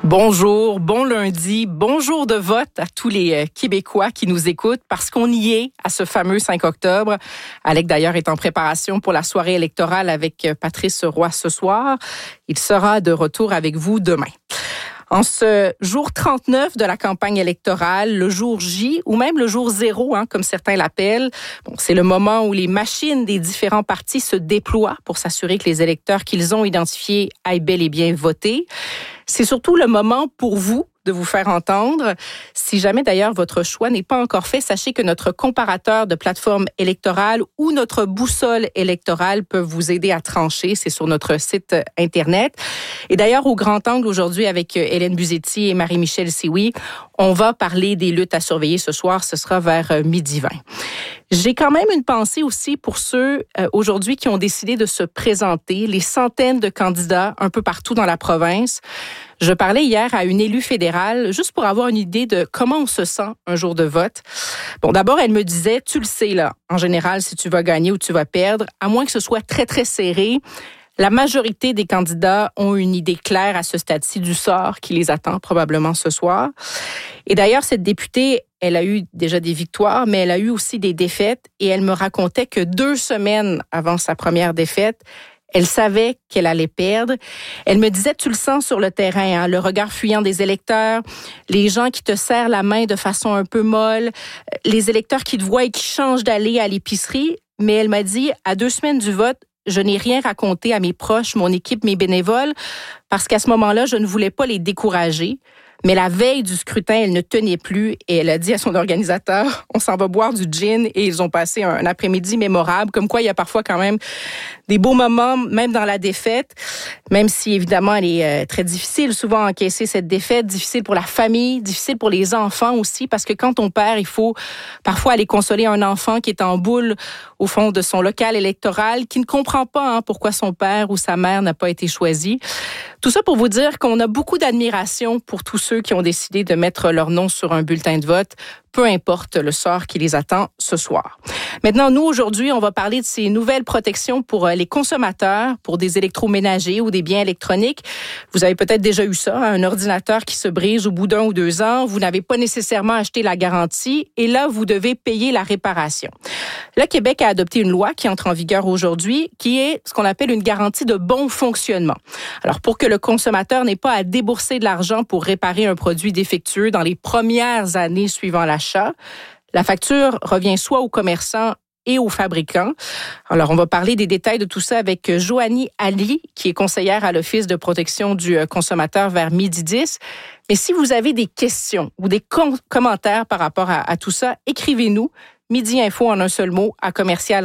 Bonjour, bon lundi, bon jour de vote à tous les Québécois qui nous écoutent parce qu'on y est à ce fameux 5 octobre. Alec, d'ailleurs, est en préparation pour la soirée électorale avec Patrice Roy ce soir. Il sera de retour avec vous demain. En ce jour 39 de la campagne électorale, le jour J ou même le jour 0, comme certains l'appellent, c'est le moment où les machines des différents partis se déploient pour s'assurer que les électeurs qu'ils ont identifiés aillent bel et bien voter. C'est surtout le moment pour vous de vous faire entendre. Si jamais d'ailleurs votre choix n'est pas encore fait, sachez que notre comparateur de plateforme électorale ou notre boussole électorale peuvent vous aider à trancher. C'est sur notre site Internet. Et d'ailleurs, au Grand Angle aujourd'hui avec Hélène Buzetti et Marie-Michel Sioui, on va parler des luttes à surveiller ce soir. Ce sera vers 12h20. J'ai quand même une pensée aussi pour ceux aujourd'hui qui ont décidé de se présenter, les centaines de candidats un peu partout dans la province. Je parlais hier à une élue fédérale, juste pour avoir une idée de comment on se sent un jour de vote. Bon, d'abord, elle me disait, tu le sais là, en général, si tu vas gagner ou tu vas perdre, à moins que ce soit très, très serré, la majorité des candidats ont une idée claire à ce stade-ci du sort qui les attend probablement ce soir. Et d'ailleurs, cette députée, elle a eu déjà des victoires, mais elle a eu aussi des défaites et elle me racontait que 2 semaines avant sa première défaite, elle savait qu'elle allait perdre. Elle me disait, tu le sens sur le terrain, le regard fuyant des électeurs, les gens qui te serrent la main de façon un peu molle, les électeurs qui te voient et qui changent d'aller à l'épicerie. Mais elle m'a dit, à 2 semaines du vote, je n'ai rien raconté à mes proches, mon équipe, mes bénévoles, parce qu'à ce moment-là, je ne voulais pas les décourager. Mais la veille du scrutin, elle ne tenait plus et elle a dit à son organisateur, on s'en va boire du gin et ils ont passé un après-midi mémorable. Comme quoi, il y a parfois quand même des beaux moments, même dans la défaite, même si évidemment elle est très difficile souvent à encaisser cette défaite, difficile pour la famille, difficile pour les enfants aussi, parce que quand on perd, il faut parfois aller consoler un enfant qui est en boule au fond de son local électoral, qui ne comprend pas pourquoi son père ou sa mère n'a pas été choisi. Tout ça pour vous dire qu'on a beaucoup d'admiration pour tous ceux qui ont décidé de mettre leur nom sur un bulletin de vote, peu importe le sort qui les attend ce soir. Maintenant, nous, aujourd'hui, on va parler de ces nouvelles protections pour les consommateurs, pour des électroménagers ou des biens électroniques. Vous avez peut-être déjà eu ça, un ordinateur qui se brise au bout d'1 ou 2 ans. Vous n'avez pas nécessairement acheté la garantie et là, vous devez payer la réparation. Le Québec a adopté une loi qui entre en vigueur aujourd'hui, qui est ce qu'on appelle une garantie de bon fonctionnement. Alors, pour que le consommateur n'ait pas à débourser de l'argent pour réparer un produit défectueux dans les premières années suivant l'achat, la facture revient soit au commerçant et au fabricant. Alors, on va parler des détails de tout ça avec Joanie Ali, qui est conseillère à l'Office de protection du consommateur vers 12h10. Mais si vous avez des questions ou des commentaires par rapport à tout ça, écrivez-nous Midi Info en un seul mot à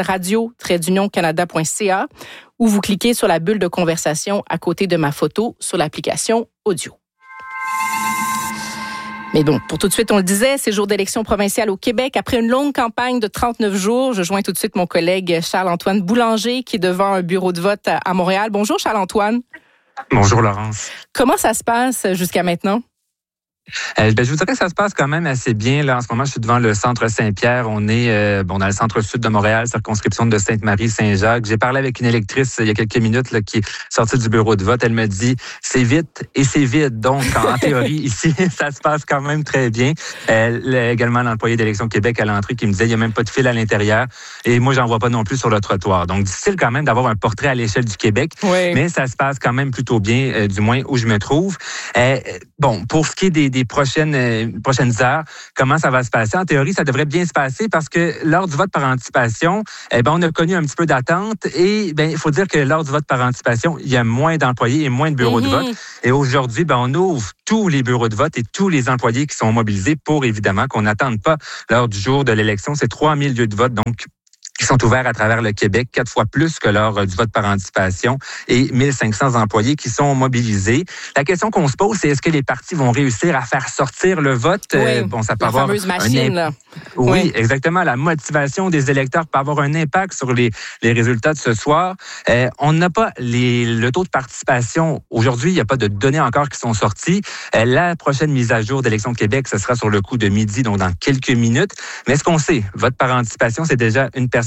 commercial-radio-canada.ca ou vous cliquez sur la bulle de conversation à côté de ma photo sur l'application audio. Mais donc, pour tout de suite, on le disait, c'est jour d'élection provinciale au Québec. Après une longue campagne de 39 jours, je joins tout de suite mon collègue Charles-Antoine Boulanger, qui est devant un bureau de vote à Montréal. Bonjour Charles-Antoine. Bonjour Laurence. Comment ça se passe jusqu'à maintenant? Je vous dirais que ça se passe quand même assez bien. Là, en ce moment, je suis devant le centre Saint-Pierre. On est dans le centre-sud de Montréal, circonscription de Sainte-Marie-Saint-Jacques. J'ai parlé avec une électrice il y a quelques minutes là, qui est sortie du bureau de vote. Elle me dit, c'est vite et c'est vide. Donc, en théorie, ici, ça se passe quand même très bien. Également, l'employé d'Élection Québec à l'entrée qui me disait, il n'y a même pas de fil à l'intérieur. Et moi, j'en vois pas non plus sur le trottoir. Donc, difficile quand même d'avoir un portrait à l'échelle du Québec. Oui. Mais ça se passe quand même plutôt bien, du moins où je me trouve. Pour ce qui est des prochaines heures, comment ça va se passer? En théorie, ça devrait bien se passer parce que lors du vote par anticipation, on a connu un petit peu d'attente et il faut dire que lors du vote par anticipation, il y a moins d'employés et moins de bureaux de vote. Et aujourd'hui, on ouvre tous les bureaux de vote et tous les employés qui sont mobilisés pour évidemment qu'on n'attende pas lors du jour de l'élection. C'est 3000 lieux de vote, donc qui sont ouverts à travers le Québec, 4 fois plus que lors du vote par anticipation et 1500 employés qui sont mobilisés. La question qu'on se pose, c'est est-ce que les partis vont réussir à faire sortir le vote? Oui, ça peut la avoir fameuse machine, là. Oui, exactement. La motivation des électeurs peut avoir un impact sur les résultats de ce soir. On n'a pas le taux de participation. Aujourd'hui, il n'y a pas de données encore qui sont sorties. La prochaine mise à jour d'Élection Québec, ce sera sur le coup de midi, donc dans quelques minutes. Mais ce qu'on sait, vote par anticipation, c'est déjà une personne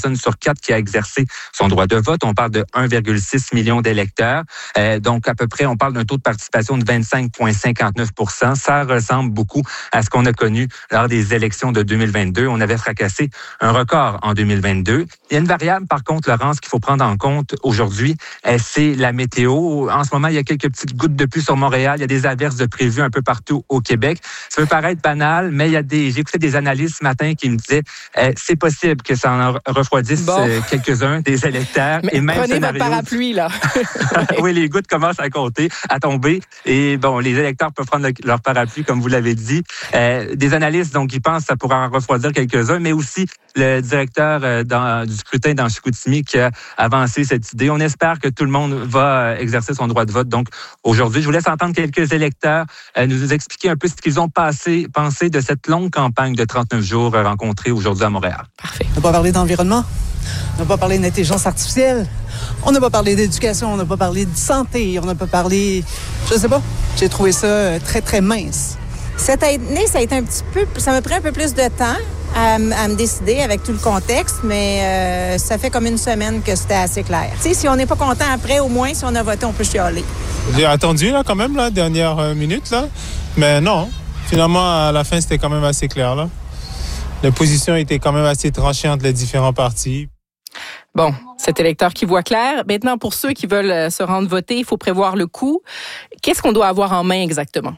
personne sur 4 qui a exercé son droit de vote. On parle de 1,6 million d'électeurs. Donc, à peu près, on parle d'un taux de participation de 25,59 %. Ça ressemble beaucoup à ce qu'on a connu lors des élections de 2022. On avait fracassé un record en 2022. Il y a une variable, par contre, Laurence, qu'il faut prendre en compte aujourd'hui, c'est la météo. En ce moment, il y a quelques petites gouttes de pluie sur Montréal. Il y a des averses de prévues un peu partout au Québec. Ça peut paraître banal, mais j'écoutais des analystes ce matin qui me disaient c'est possible que ça en refroidisse quelques-uns des électeurs. Mais et même prenez votre parapluie, là. Oui, les gouttes commencent à compter, à tomber. Et bon, les électeurs peuvent prendre leur parapluie, comme vous l'avez dit. Des analystes, donc, ils pensent que ça pourra en refroidir quelques-uns, mais aussi le directeur du scrutin dans Chicoutimi qui a avancé cette idée. On espère que tout le monde va exercer son droit de vote. Donc, aujourd'hui, je vous laisse entendre quelques électeurs nous expliquer un peu ce qu'ils ont pensé de cette longue campagne de 39 jours rencontrée aujourd'hui à Montréal. Parfait. On n'a pas parlé d'environnement, on n'a pas parlé d'intelligence artificielle, on n'a pas parlé d'éducation, on n'a pas parlé de santé, on n'a pas parlé... Je sais pas, j'ai trouvé ça très, très mince. Cette année, ça a été ça m'a pris un peu plus de temps à me décider avec tout le contexte, mais ça fait comme une semaine que c'était assez clair. Tu sais, si on n'est pas content après, au moins, si on a voté, on peut chialer. J'ai attendu, là, quand même, dernière minute, là. Mais non, finalement, à la fin, c'était quand même assez clair, là. Les positions étaient quand même assez tranchées entre les différents partis. Bon, cet électeur qui voit clair. Maintenant, pour ceux qui veulent se rendre voter, il faut prévoir le coût. Qu'est-ce qu'on doit avoir en main exactement?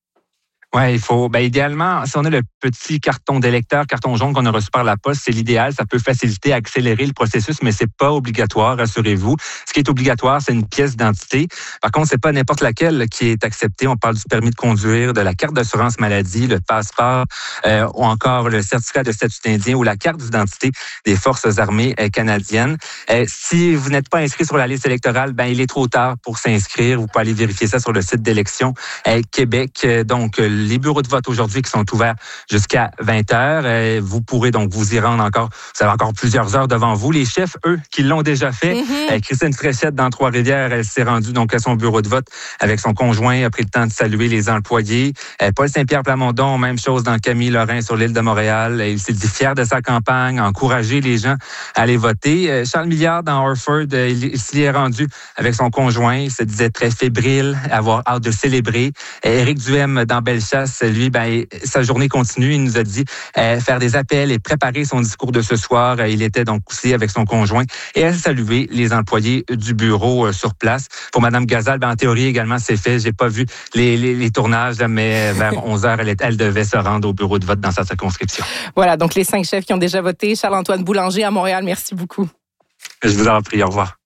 Ouais, il faut, idéalement, si on a le petit carton d'électeur, carton jaune qu'on a reçu par la poste, c'est l'idéal. Ça peut faciliter, accélérer le processus, mais c'est pas obligatoire, rassurez-vous. Ce qui est obligatoire, c'est une pièce d'identité. Par contre, c'est pas n'importe laquelle qui est acceptée. On parle du permis de conduire, de la carte d'assurance maladie, le passeport, ou encore le certificat de statut d'Indien ou la carte d'identité des Forces armées canadiennes. Si vous n'êtes pas inscrit sur la liste électorale, il est trop tard pour s'inscrire. Vous pouvez aller vérifier ça sur le site d'élection Québec. Donc, les bureaux de vote aujourd'hui qui sont ouverts jusqu'à 20h. Vous pourrez donc vous y rendre encore. Vous avez encore plusieurs heures devant vous. Les chefs, eux, qui l'ont déjà fait. Christine Fréchette, dans Trois-Rivières, elle s'est rendue donc à son bureau de vote avec son conjoint, a pris le temps de saluer les employés. Paul Saint-Pierre Plamondon, même chose dans Camille-Lorrain sur l'île de Montréal. Il s'est dit fier de sa campagne, encourager les gens à aller voter. Charles Milliard, dans Orford, il s'y est rendu avec son conjoint. Il se disait très fébrile, avoir hâte de célébrer. Éric Duhem, dans Bellechasse, lui, sa journée continue. Il nous a dit faire des appels et préparer son discours de ce soir. Il était donc aussi avec son conjoint et a salué les employés du bureau sur place. Pour Mme Gazal, en théorie également, c'est fait. J'ai pas vu les tournages, mais vers 11h, elle devait se rendre au bureau de vote dans sa circonscription. Voilà, donc les 5 chefs qui ont déjà voté. Charles-Antoine Boulanger à Montréal, merci beaucoup. Je vous en prie, au revoir.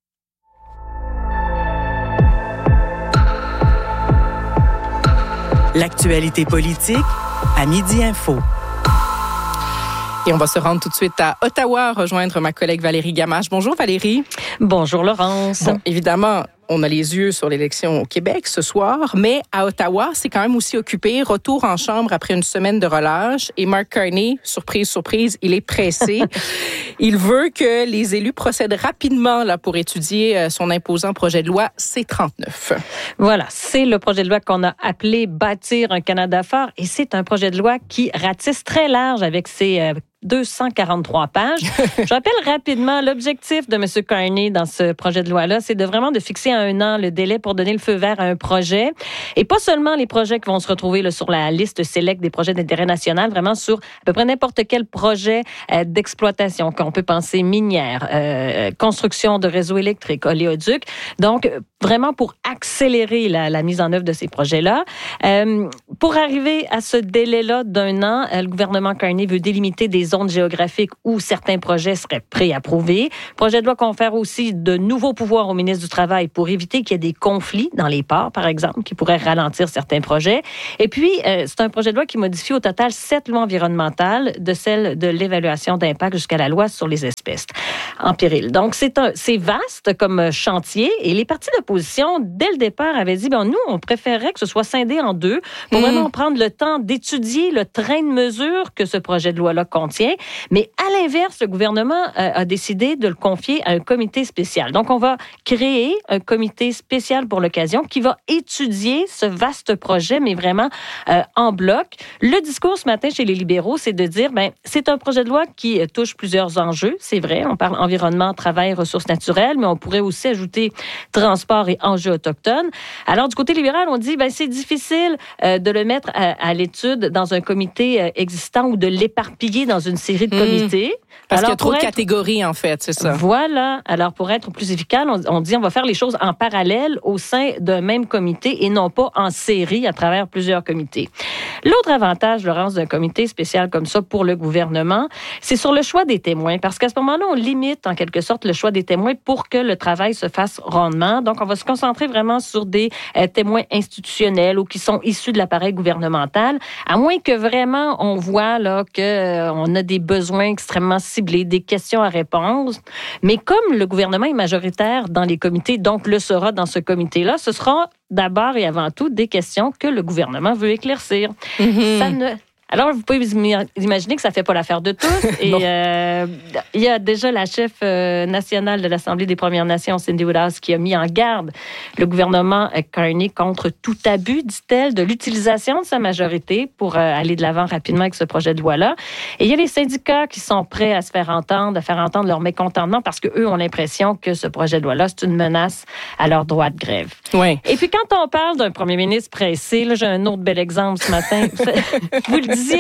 L'actualité politique à Midi Info. Et on va se rendre tout de suite à Ottawa, rejoindre ma collègue Valérie Gamache. Bonjour Valérie. Bonjour Laurence. Bon, évidemment, on a les yeux sur l'élection au Québec ce soir, mais à Ottawa, c'est quand même aussi occupé. Retour en chambre après une semaine de relâche. Et Mark Carney, surprise, surprise, il est pressé. Il veut que les élus procèdent rapidement là, pour étudier son imposant projet de loi C-39. Voilà, c'est le projet de loi qu'on a appelé « Bâtir un Canada fort » et c'est un projet de loi qui ratisse très large avec ses 243 pages. Je rappelle rapidement l'objectif de M. Carney dans ce projet de loi-là, c'est vraiment de fixer à 1 an le délai pour donner le feu vert à un projet. Et pas seulement les projets qui vont se retrouver là, sur la liste select des projets d'intérêt national, vraiment sur à peu près n'importe quel projet d'exploitation qu'on peut penser minière, construction de réseaux électriques, oléoducs. Donc, vraiment pour accélérer la mise en œuvre de ces projets-là. Pour arriver à ce délai-là d'1 an, le gouvernement Carney veut délimiter des zones géographiques où certains projets seraient préapprouvés. Le projet de loi confère aussi de nouveaux pouvoirs au ministre du Travail pour éviter qu'il y ait des conflits dans les ports, par exemple, qui pourraient ralentir certains projets. Et puis, c'est un projet de loi qui modifie au total 7 lois environnementales, de celle de l'évaluation d'impact jusqu'à la loi sur les espèces en péril. Donc, c'est vaste comme chantier et les partis d'opposition, dès le départ, avaient dit, nous, on préférerait que ce soit scindé en deux pour vraiment prendre le temps d'étudier le train de mesures que ce projet de loi-là contient. soutien. Mais à l'inverse, le gouvernement a décidé de le confier à un comité spécial. Donc, on va créer un comité spécial pour l'occasion qui va étudier ce vaste projet, mais vraiment en bloc. Le discours ce matin chez les libéraux, c'est de dire, c'est un projet de loi qui touche plusieurs enjeux. C'est vrai, on parle environnement, travail, ressources naturelles, mais on pourrait aussi ajouter transport et enjeux autochtones. Alors, du côté libéral, on dit, c'est difficile de le mettre à l'étude dans un comité existant ou de l'éparpiller dans une série de comités. Parce qu'il y a trop de catégories, en fait, c'est ça. Voilà. Alors, pour être plus efficace, on dit on va faire les choses en parallèle au sein d'un même comité et non pas en série à travers plusieurs comités. L'autre avantage, Laurence, d'un comité spécial comme ça pour le gouvernement, c'est sur le choix des témoins. Parce qu'à ce moment-là, on limite en quelque sorte le choix des témoins pour que le travail se fasse rondement. Donc, on va se concentrer vraiment sur des témoins institutionnels ou qui sont issus de l'appareil gouvernemental, à moins que vraiment on voit là qu'on a des besoins extrêmement ciblés, des questions à répondre. Mais comme le gouvernement est majoritaire dans les comités, donc le sera dans ce comité-là, ce sera d'abord et avant tout des questions que le gouvernement veut éclaircir. Alors, vous pouvez vous imaginer que ça ne fait pas l'affaire de tous. Et il y a déjà la chef nationale de l'Assemblée des Premières Nations, Cindy Woodhouse, qui a mis en garde le gouvernement Carney contre tout abus, dit-elle, de l'utilisation de sa majorité pour aller de l'avant rapidement avec ce projet de loi-là. Et il y a les syndicats qui sont prêts à se faire entendre, à faire entendre leur mécontentement parce qu'eux ont l'impression que ce projet de loi-là, c'est une menace à leur droit de grève. Oui. Et puis, quand on parle d'un premier ministre pressé, là, j'ai un autre bel exemple ce matin. Vous le disiez,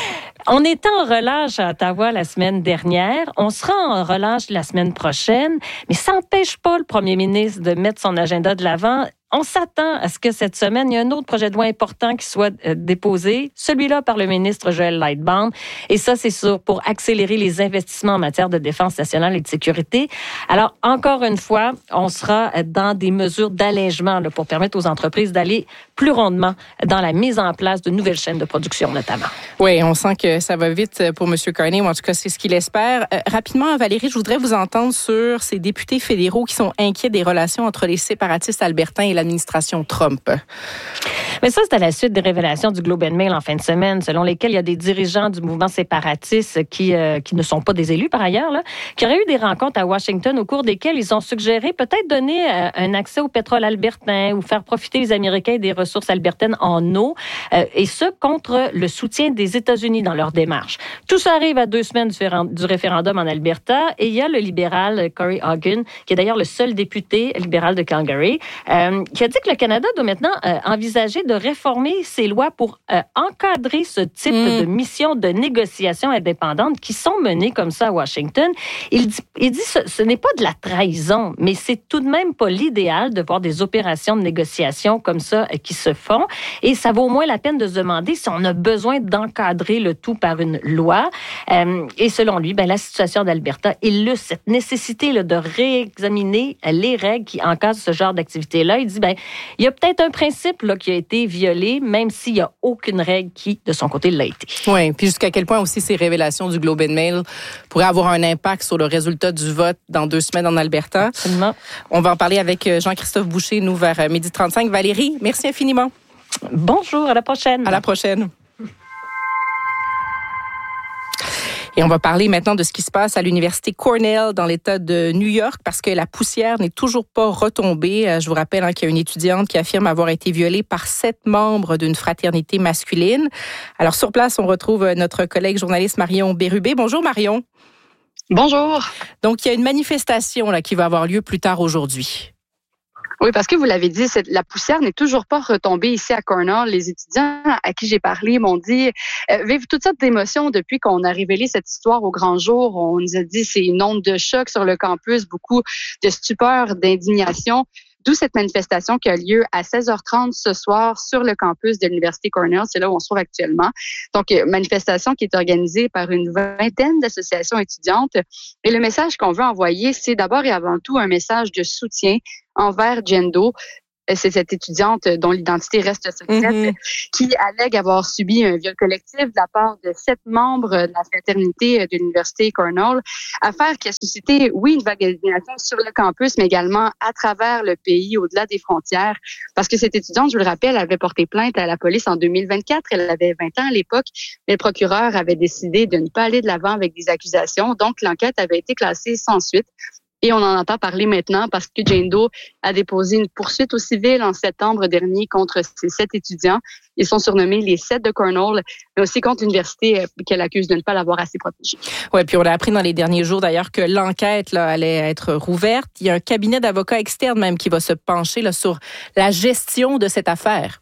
on était en relâche à Ottawa la semaine dernière. On sera en relâche la semaine prochaine, mais ça n'empêche pas le premier ministre de mettre son agenda de l'avant. On s'attend à ce que cette semaine, il y ait un autre projet de loi important qui soit déposé, celui-là par le ministre Joël Lightbound. Et ça, c'est sûr, pour accélérer les investissements en matière de défense nationale et de sécurité. Alors, encore une fois, on sera dans des mesures d'allègement là, pour permettre aux entreprises d'aller plus rondement dans la mise en place de nouvelles chaînes de production, notamment. Oui, on sent que ça va vite pour M. Carney, ou en tout cas, c'est ce qu'il espère. Rapidement, Valérie, je voudrais vous entendre sur ces députés fédéraux qui sont inquiets des relations entre les séparatistes albertains et l'administration Trump. Mais ça, c'est à la suite des révélations du Globe and Mail en fin de semaine, selon lesquelles il y a des dirigeants du mouvement séparatiste qui ne sont pas des élus, par ailleurs, là, qui auraient eu des rencontres à Washington au cours desquelles ils ont suggéré peut-être donner un accès au pétrole albertain ou faire profiter les Américains des ressources albertaines en eau, et ce, contre le soutien des États-Unis dans leur démarche. Tout ça arrive à 2 semaines du référendum en Alberta, et il y a le libéral Cory Hogan, qui est d'ailleurs le seul député libéral de Calgary, qui a dit que le Canada doit maintenant envisager de réformer ses lois pour encadrer ce type de mission de négociation indépendante qui sont menées comme ça à Washington. Il dit ce n'est pas de la trahison, mais c'est tout de même pas l'idéal de voir des opérations de négociation comme ça qui se font. Et ça vaut au moins la peine de se demander si on a besoin d'encadrer le tout par une loi. Et selon lui, la situation d'Alberta illustre cette nécessité là, de réexaminer les règles qui encadrent ce genre d'activité-là. Il dit, il y a peut-être un principe là, qui a été violé, même s'il n'y a aucune règle qui, de son côté, l'a été. Oui, puis jusqu'à quel point aussi ces révélations du Globe and Mail pourraient avoir un impact sur le résultat du vote dans 2 semaines en Alberta. Absolument. On va en parler avec Jean-Christophe Boucher, nous, vers 12h35. Valérie, merci infiniment. Bonjour, à la prochaine. À la prochaine. Et on va parler maintenant de ce qui se passe à l'université Cornell dans l'État de New York parce que la poussière n'est toujours pas retombée. Je vous rappelle qu'il y a une étudiante qui affirme avoir été violée par 7 membres d'une fraternité masculine. Alors sur place, on retrouve notre collègue journaliste Marion Bérubé. Bonjour Marion. Bonjour. Donc il y a une manifestation là, qui va avoir lieu plus tard aujourd'hui. Oui, parce que vous l'avez dit, la poussière n'est toujours pas retombée ici à Cornell. Les étudiants à qui j'ai parlé m'ont dit vivent toutes sortes d'émotions depuis qu'on a révélé cette histoire au grand jour. On nous a dit c'est une onde de choc sur le campus, beaucoup de stupeur, d'indignation. D'où cette manifestation qui a lieu à 16h30 ce soir sur le campus de l'Université Cornell. C'est là où on se trouve actuellement. Donc, manifestation qui est organisée par une 20aine d'associations étudiantes. Et le message qu'on veut envoyer, c'est d'abord et avant tout un message de soutien envers Jane Doe. c'est cette étudiante dont l'identité reste secrète, qui allègue avoir subi un viol collectif de la part de 7 membres de la fraternité de l'Université Cornell. Affaire qui a suscité, oui, une vague d'indignation sur le campus, mais également à travers le pays, au-delà des frontières. Parce que cette étudiante, je vous le rappelle, avait porté plainte à la police en 2024. Elle avait 20 ans à l'époque, mais le procureur avait décidé de ne pas aller de l'avant avec des accusations. Donc, l'enquête avait été classée sans suite. Et on en entend parler maintenant parce que Jane Doe a déposé une poursuite au civil en septembre dernier contre ces 7 étudiants. Ils sont surnommés les 7 de Cornell, mais aussi contre l'université qu'elle accuse de ne pas l'avoir assez protégée. Oui, puis on a appris dans les derniers jours d'ailleurs que l'enquête là, allait être rouverte. Il y a un cabinet d'avocats externe même qui va se pencher là, sur la gestion de cette affaire.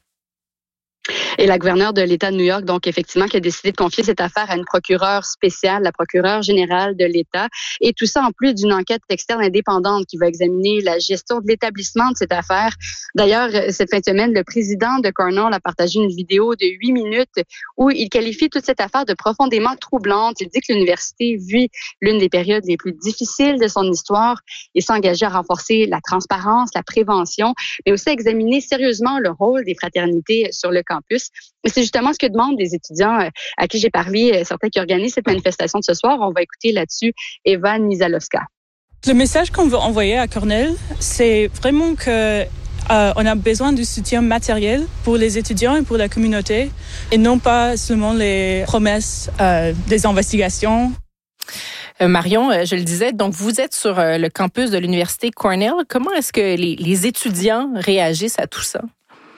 Et la gouverneure de l'État de New York, donc effectivement, qui a décidé de confier cette affaire à une procureure spéciale, la procureure générale de l'État. Et tout ça en plus d'une enquête externe indépendante qui va examiner la gestion de l'établissement de cette affaire. D'ailleurs, cette fin de semaine, le président de Cornell a partagé une vidéo de 8 minutes où il qualifie toute cette affaire de profondément troublante. Il dit que l'université vit l'une des périodes les plus difficiles de son histoire et s'est engagé à renforcer la transparence, la prévention, mais aussi à examiner sérieusement le rôle des fraternités sur le campus. Et c'est justement ce que demandent les étudiants à qui j'ai parlé, certains qui organisent cette manifestation de ce soir. On va écouter là-dessus Eva Nizalowska. Le message qu'on veut envoyer à Cornell, c'est vraiment que on a besoin du soutien matériel pour les étudiants et pour la communauté, et non pas seulement les promesses des investigations. Marion, je le disais, donc vous êtes sur le campus de l'Université Cornell. Comment est-ce que les étudiants réagissent à tout ça?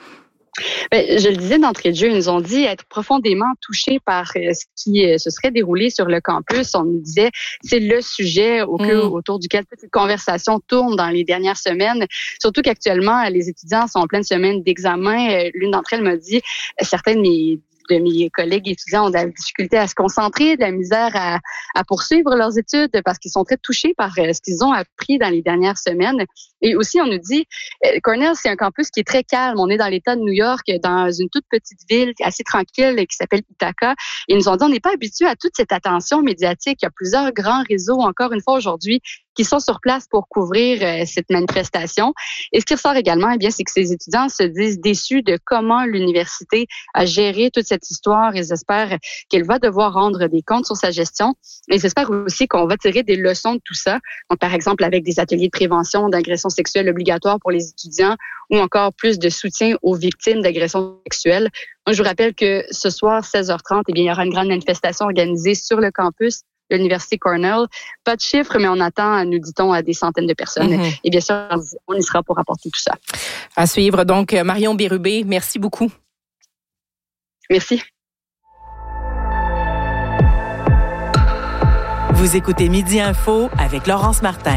Ben, je le disais d'entrée de jeu, ils nous ont dit être profondément touchés par ce qui se serait déroulé sur le campus. On nous disait c'est le sujet autour duquel toute cette conversation tourne dans les dernières semaines. Surtout qu'actuellement, les étudiants sont en pleine semaine d'examen. L'une d'entre elles m'a dit certains de mes collègues étudiants ont de la difficulté à se concentrer, de la misère à poursuivre leurs études parce qu'ils sont très touchés par ce qu'ils ont appris dans les dernières semaines. Et aussi, on nous dit, Cornell, c'est un campus qui est très calme. On est dans l'État de New York, dans une toute petite ville assez tranquille qui s'appelle Ithaca. Et ils nous ont dit, on n'est pas habitué à toute cette attention médiatique. Il y a plusieurs grands réseaux, encore une fois aujourd'hui, qui sont sur place pour couvrir cette manifestation. Et ce qui ressort également, eh bien, c'est que ces étudiants se disent déçus de comment l'université a géré toute cette histoire. Ils espèrent qu'elle va devoir rendre des comptes sur sa gestion. Et ils espèrent aussi qu'on va tirer des leçons de tout ça. Donc, par exemple, avec des ateliers de prévention d'agressions sexuelles obligatoires pour les étudiants ou encore plus de soutien aux victimes d'agressions sexuelles. Donc, je vous rappelle que ce soir, 16h30, eh bien, il y aura une grande manifestation organisée sur le campus de l'Université Cornell. Pas de chiffres, mais on attend, nous dit-on, à des centaines de personnes. Et bien sûr, on y sera pour apporter tout ça. À suivre, donc, Marion Bérubé, merci beaucoup. Merci. Vous écoutez Midi Info avec Laurence Martin.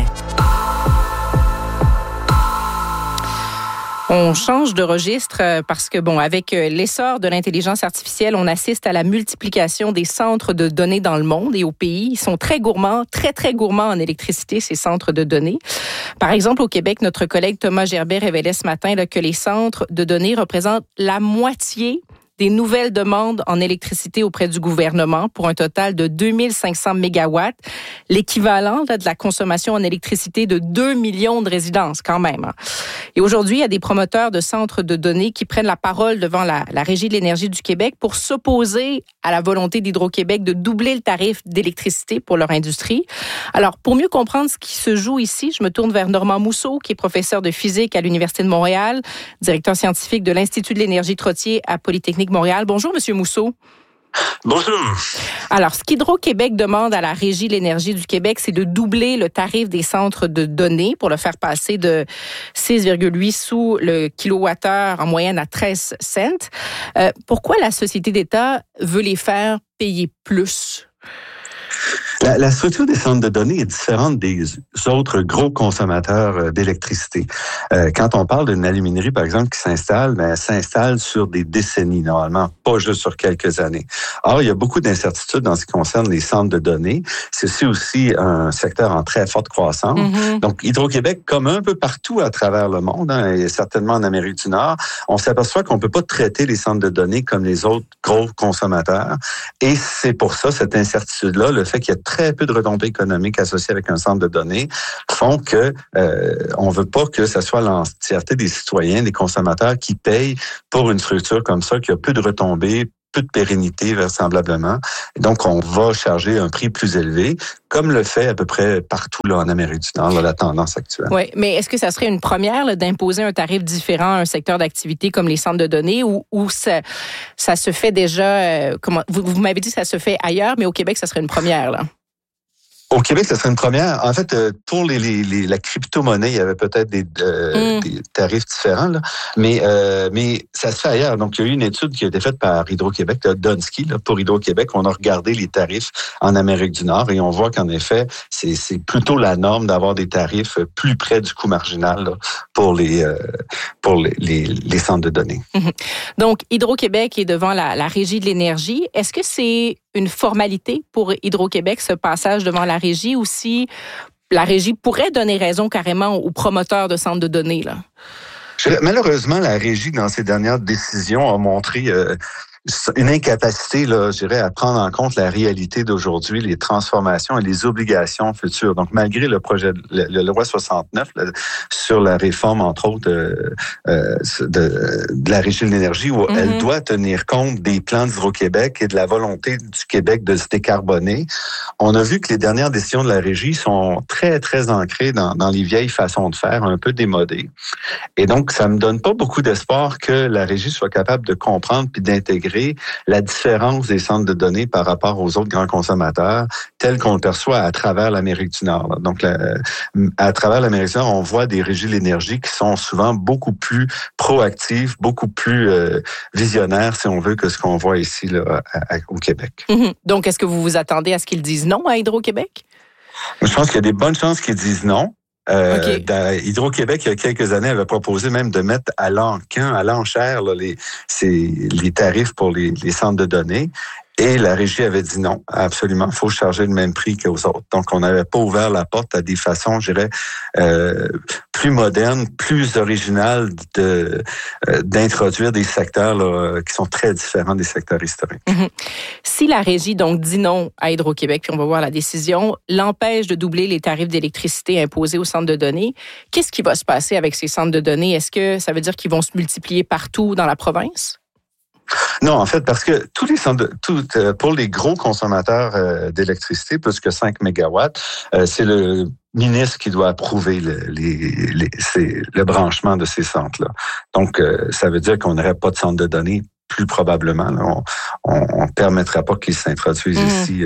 On change de registre parce que, avec l'essor de l'intelligence artificielle, on assiste à la multiplication des centres de données dans le monde et au pays. Ils sont très gourmands, très, très gourmands en électricité, ces centres de données. Par exemple, au Québec, notre collègue Thomas Gerbet révélait ce matin que les centres de données représentent la moitié des nouvelles demandes en électricité auprès du gouvernement pour un total de 2500 mégawatts, l'équivalent de la consommation en électricité de 2 millions de résidences quand même. Et aujourd'hui, il y a des promoteurs de centres de données qui prennent la parole devant la Régie de l'énergie du Québec pour s'opposer à la volonté d'Hydro-Québec de doubler le tarif d'électricité pour leur industrie. Alors, pour mieux comprendre ce qui se joue ici, je me tourne vers Normand Mousseau, qui est professeur de physique à l'Université de Montréal, directeur scientifique de l'Institut de l'énergie Trottier à Polytechnique Montréal. Bonjour, Monsieur Mousseau. Bonjour. Alors, ce qu'Hydro-Québec demande à la Régie de l'énergie du Québec, c'est de doubler le tarif des centres de données pour le faire passer de 6,8 sous le kilowattheure en moyenne à 13 cents. Pourquoi la Société d'État veut les faire payer plus? La structure des centres de données est différente des autres gros consommateurs d'électricité. Quand on parle d'une aluminerie, par exemple, qui s'installe, elle s'installe sur des décennies, normalement, pas juste sur quelques années. Or, il y a beaucoup d'incertitudes dans ce qui concerne les centres de données. C'est aussi un secteur en très forte croissance. Mm-hmm. Donc, Hydro-Québec, comme un peu partout à travers le monde, et certainement en Amérique du Nord, on s'aperçoit qu'on peut pas traiter les centres de données comme les autres gros consommateurs. Et c'est pour ça, cette incertitude-là, le fait qu'il y a très peu de retombées économiques associées avec un centre de données, font que on veut pas que ce soit l'entièreté des citoyens, des consommateurs qui payent pour une structure comme ça, qui a peu de retombées, peu de pérennité vraisemblablement. Et donc, on va charger un prix plus élevé, comme le fait à peu près partout là, en Amérique du Nord, là, la tendance actuelle. Oui, mais est-ce que ça serait une première là, d'imposer un tarif différent à un secteur d'activité comme les centres de données ou ça se fait déjà, vous m'avez dit que ça se fait ailleurs, mais au Québec, ça serait une première, là? Au Québec, ça serait une première. En fait, pour la crypto-monnaie, il y avait peut-être des tarifs différents, là. Mais ça se fait ailleurs. Donc, il y a eu une étude qui a été faite par Hydro-Québec, Dunsky, là, pour Hydro-Québec. On a regardé les tarifs en Amérique du Nord et on voit qu'en effet, c'est plutôt la norme d'avoir des tarifs plus près du coût marginal là, pour les centres de données. Donc, Hydro-Québec est devant la Régie de l'énergie. Est-ce que c'est une formalité pour Hydro-Québec, ce passage devant la Régie, ou si la Régie pourrait donner raison carrément aux promoteurs de centres de données, là? Malheureusement, la Régie, dans ses dernières décisions, a montré une incapacité, là, je dirais, à prendre en compte la réalité d'aujourd'hui, les transformations et les obligations futures. Donc, malgré le projet, le loi 69 là, sur la réforme, entre autres, de la Régie de l'énergie, où elle doit tenir compte des plans d'Hydro-Québec et de la volonté du Québec de se décarboner, on a vu que les dernières décisions de la Régie sont très, très ancrées dans les vieilles façons de faire, un peu démodées. Et donc, ça me donne pas beaucoup d'espoir que la Régie soit capable de comprendre puis d'intégrer la différence des centres de données par rapport aux autres grands consommateurs tels qu'on le perçoit à travers l'Amérique du Nord. Là. Donc, à travers l'Amérique du Nord, on voit des régies de l'énergie qui sont souvent beaucoup plus proactives, beaucoup plus visionnaires, si on veut, que ce qu'on voit ici là, au Québec. Donc, est-ce que vous vous attendez à ce qu'ils disent non à Hydro-Québec? Je pense qu'il y a des bonnes chances qu'ils disent non. Okay. Hydro-Québec, il y a quelques années, avait proposé même de mettre à l'enchère là, les tarifs pour les centres de données. Et la Régie avait dit non, absolument, il faut charger le même prix qu'aux autres. Donc, on n'avait pas ouvert la porte à des façons, je dirais, plus modernes, plus originales d'introduire des secteurs là, qui sont très différents des secteurs historiques. Si la Régie donc dit non à Hydro-Québec, puis on va voir la décision, l'empêche de doubler les tarifs d'électricité imposés aux centres de données, qu'est-ce qui va se passer avec ces centres de données? Est-ce que ça veut dire qu'ils vont se multiplier partout dans la province? Non, en fait, parce que tous les centres, pour les gros consommateurs d'électricité, plus que 5 mégawatts, c'est le ministre qui doit approuver le branchement de ces centres-là. Donc, ça veut dire qu'on n'aurait pas de centre de données plus probablement. Là, on ne permettra pas qu'ils s'introduisent ici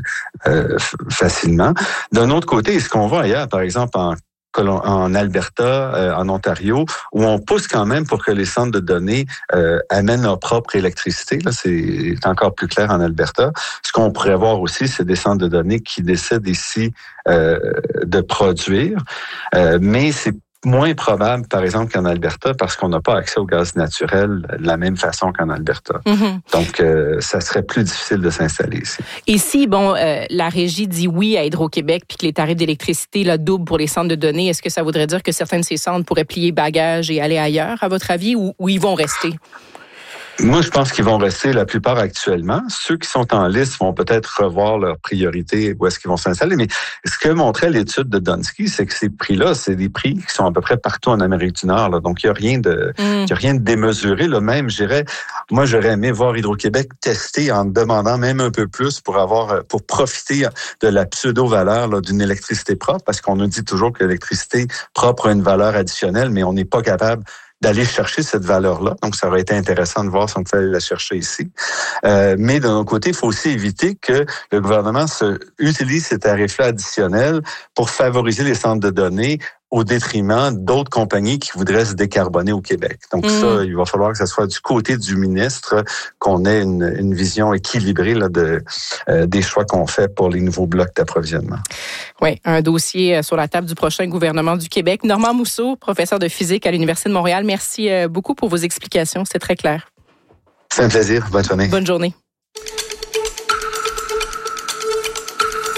facilement. D'un autre côté, ce qu'on voit ailleurs, par exemple, en Alberta, en Ontario, où on pousse quand même pour que les centres de données amènent leur propre électricité. Là, c'est encore plus clair en Alberta. Ce qu'on pourrait voir aussi, c'est des centres de données qui décident ici de produire, mais c'est moins probable, par exemple, qu'en Alberta, parce qu'on n'a pas accès au gaz naturel de la même façon qu'en Alberta. Donc, ça serait plus difficile de s'installer ici. Et si, la Régie dit oui à Hydro-Québec puis que les tarifs d'électricité là, doublent pour les centres de données, est-ce que ça voudrait dire que certains de ces centres pourraient plier bagages et aller ailleurs, à votre avis, ou ils vont rester? Moi, je pense qu'ils vont rester la plupart actuellement. Ceux qui sont en liste vont peut-être revoir leurs priorités, où est-ce qu'ils vont s'installer. Mais ce que montrait l'étude de Dunsky, c'est que ces prix-là, c'est des prix qui sont à peu près partout en Amérique du Nord. Là. Donc, il n'y a rien de démesuré. Là. Même, je dirais, moi, j'aurais aimé voir Hydro-Québec tester en demandant même un peu plus pour profiter de la pseudo-valeur là, d'une électricité propre, parce qu'on nous dit toujours que l'électricité propre a une valeur additionnelle, mais on n'est pas capable d'aller chercher cette valeur-là. Donc, ça aurait été intéressant de voir si on pouvait aller la chercher ici. Mais d'un autre côté, il faut aussi éviter que le gouvernement utilise ces tarifs-là additionnels pour favoriser les centres de données au détriment d'autres compagnies qui voudraient se décarboner au Québec. Donc ça, il va falloir que ce soit du côté du ministre qu'on ait une vision équilibrée là, des choix qu'on fait pour les nouveaux blocs d'approvisionnement. Oui, un dossier sur la table du prochain gouvernement du Québec. Normand Mousseau, professeur de physique à l'Université de Montréal, merci beaucoup pour vos explications. C'est très clair. C'est un plaisir. Bonne journée. Bonne journée.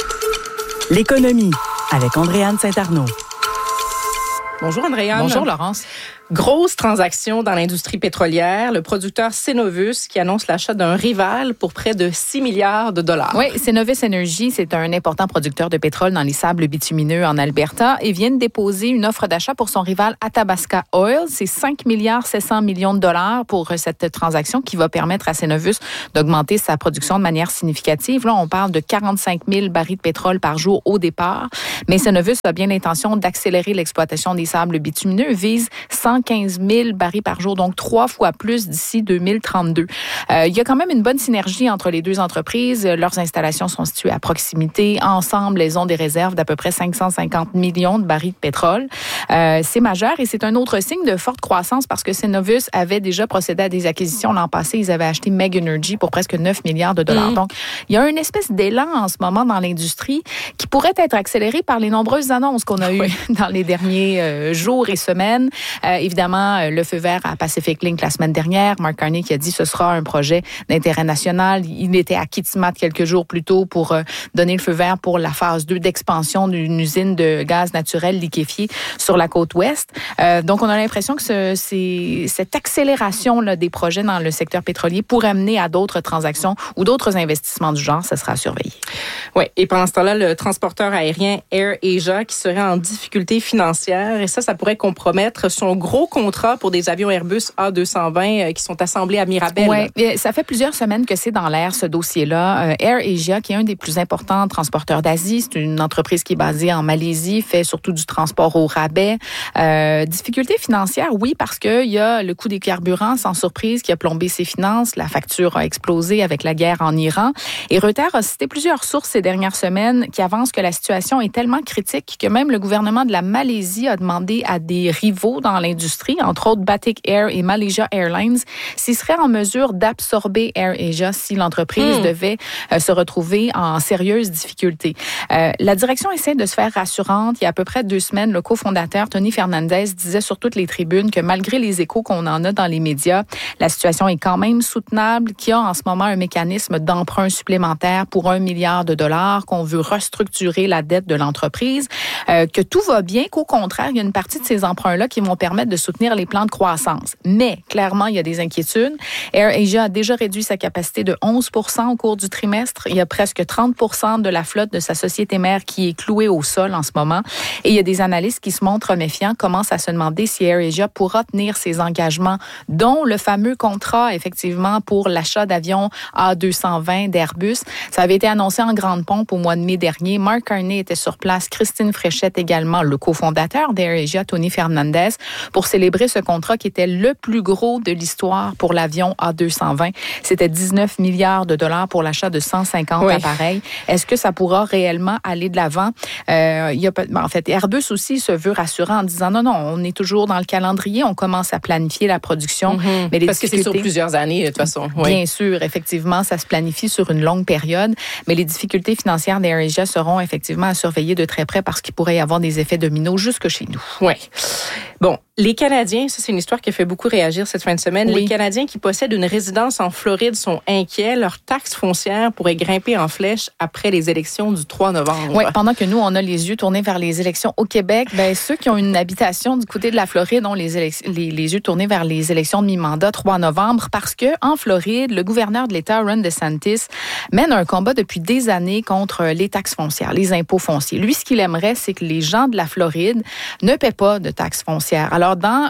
L'économie avec Andréane Saint-Arnaud. Bonjour Andréane. Bonjour Laurence. Grosse transaction dans l'industrie pétrolière. Le producteur Cenovus qui annonce l'achat d'un rival pour près de 6 milliards de dollars. Oui, Cenovus Energy, c'est un important producteur de pétrole dans les sables bitumineux en Alberta et vient de déposer une offre d'achat pour son rival Athabasca Oil. C'est 5 milliards 700 millions de dollars pour cette transaction qui va permettre à Cenovus d'augmenter sa production de manière significative. Là, on parle de 45 000 barils de pétrole par jour au départ. Mais Cenovus a bien l'intention d'accélérer l'exploitation des sables bitumineux, vise 115 000 barils par jour, donc 3 fois plus d'ici 2032. Il y a quand même une bonne synergie entre les deux entreprises. Leurs installations sont situées à proximité. Ensemble, elles ont des réserves d'à peu près 550 millions de barils de pétrole. C'est majeur et c'est un autre signe de forte croissance parce que Cenovus avait déjà procédé à des acquisitions l'an passé. Ils avaient acheté Meg Energy pour presque 9 milliards de dollars. Donc, il y a une espèce d'élan en ce moment dans l'industrie qui pourrait être accéléré par les nombreuses annonces qu'on a eues dans les derniers jours et semaines. Évidemment, le feu vert à Pacific Link la semaine dernière. Mark Carney qui a dit que ce sera un projet d'intérêt national. Il était à Kitimat quelques jours plus tôt pour donner le feu vert pour la phase 2 d'expansion d'une usine de gaz naturel liquéfié sur la côte ouest. Donc, on a l'impression que cette accélération là, des projets dans le secteur pétrolier pourrait amener à d'autres transactions ou d'autres investissements du genre. Ça sera à surveiller. Oui, et pendant ce temps-là, le transporteur aérien AirAsia qui serait en difficulté financière et ça pourrait compromettre son gros contrat pour des avions Airbus A220 qui sont assemblés à Mirabel. Oui, ça fait plusieurs semaines que c'est dans l'air, ce dossier-là. AirAsia, qui est un des plus importants transporteurs d'Asie, c'est une entreprise qui est basée en Malaisie, fait surtout du transport au rabais. Difficulté financière, oui, parce qu'il y a le coût des carburants, sans surprise, qui a plombé ses finances. La facture a explosé avec la guerre en Iran. Et Reuters a cité plusieurs sources ces dernières semaines qui avancent que la situation est tellement critique que même le gouvernement de la Malaisie a demandé à des rivaux dans l'industrie, entre autres Batik Air et Malaysia Airlines, s'ils seraient en mesure d'absorber AirAsia si l'entreprise devait se retrouver en sérieuse difficulté. La direction essaie de se faire rassurante. Il y a à peu près 2 semaines, le cofondateur Tony Fernandez disait sur toutes les tribunes que malgré les échos qu'on en a dans les médias, la situation est quand même soutenable, qu'il y a en ce moment un mécanisme d'emprunt supplémentaire pour 1 milliard de dollars, qu'on veut restructurer la dette de l'entreprise, que tout va bien, qu'au contraire, il y a une partie de ces emprunts-là qui vont permettre de soutenir les plans de croissance. Mais, clairement, il y a des inquiétudes. AirAsia a déjà réduit sa capacité de 11 % au cours du trimestre. Il y a presque 30 % de la flotte de sa société mère qui est clouée au sol en ce moment. Et il y a des analystes qui se montrent méfiants, commencent à se demander si AirAsia pourra tenir ses engagements, dont le fameux contrat, effectivement, pour l'achat d'avions A220 d'Airbus. Ça avait été annoncé en grande pompe au mois de mai dernier. Mark Carney était sur place, Christine Fréchette également, le cofondateur d'AirAsia, Tony Fernandez, pour célébrer ce contrat qui était le plus gros de l'histoire pour l'avion A220. C'était 19 milliards de dollars pour l'achat de 150 appareils. Est-ce que ça pourra réellement aller de l'avant? En fait, Airbus aussi se veut rassurant en disant non, on est toujours dans le calendrier, on commence à planifier la production. Mais parce que c'est sur plusieurs années, de toute façon. Bien sûr, effectivement, ça se planifie sur une longue période, mais les difficultés financières d'AirAsia seront effectivement à surveiller de très près parce qu'il pourrait y avoir des effets dominos jusque chez nous. Oui. Bon, les Canadiens, ça c'est une histoire qui a fait beaucoup réagir cette fin de semaine. Les Canadiens qui possèdent une résidence en Floride sont inquiets. Leur taxe foncière pourrait grimper en flèche après les élections du 3 novembre. Oui, pendant que nous, on a les yeux tournés vers les élections au Québec, ceux qui ont une habitation du côté de la Floride ont les yeux tournés vers les élections de mi-mandat 3 novembre parce que en Floride, le gouverneur de l'État, Ron DeSantis, mène un combat depuis des années contre les taxes foncières, les impôts fonciers. Lui, ce qu'il aimerait, c'est que les gens de la Floride ne paient pas de taxes foncières. Alors,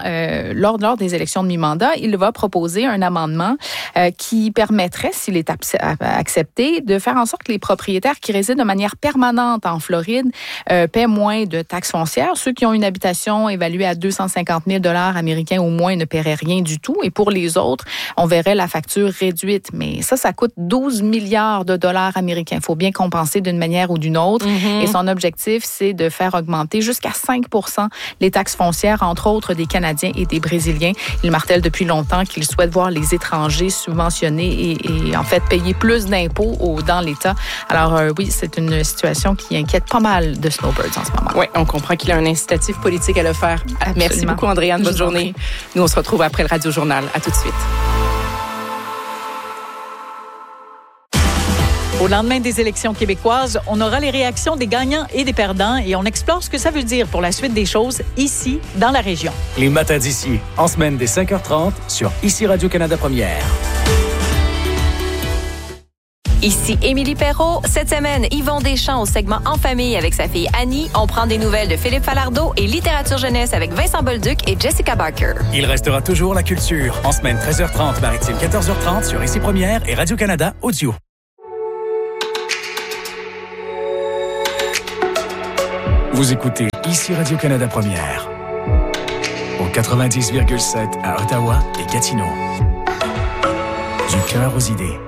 lors des élections de mi-mandat, il va proposer un amendement qui permettrait, s'il est accepté, de faire en sorte que les propriétaires qui résident de manière permanente en Floride paient moins de taxes foncières. Ceux qui ont une habitation évaluée à 250 000 $ américains au moins ne paieraient rien du tout. Et pour les autres, on verrait la facture réduite. Mais ça coûte 12 milliards de dollars américains. Il faut bien compenser d'une manière ou d'une autre. Et son objectif, c'est de faire augmenter jusqu'à 5 % les taxes foncières, entre autres des Canadiens et des Brésiliens. Il martèle depuis longtemps qu'il souhaite voir les étrangers subventionnés et en fait payer plus d'impôts dans l'État. Alors oui, c'est une situation qui inquiète pas mal de snowbirds en ce moment. Oui, on comprend qu'il a un incitatif politique à le faire. Absolument. Merci beaucoup, Andréane. Bonne journée. Nous, on se retrouve après le Radio Journal. À tout de suite. Au lendemain des élections québécoises, on aura les réactions des gagnants et des perdants et on explore ce que ça veut dire pour la suite des choses ici, dans la région. Les matins d'ici, en semaine dès 5h30 sur ICI Radio-Canada Première. Ici Émilie Perrault. Cette semaine, Yvon Deschamps au segment En famille avec sa fille Annie. On prend des nouvelles de Philippe Falardeau et littérature jeunesse avec Vincent Bolduc et Jessica Barker. Il restera toujours la culture. En semaine 13h30, maritime 14h30 sur ICI Première et Radio-Canada Audio. Vous écoutez ICI Radio-Canada Première. Au 90,7 à Ottawa et Gatineau. Du cœur aux idées.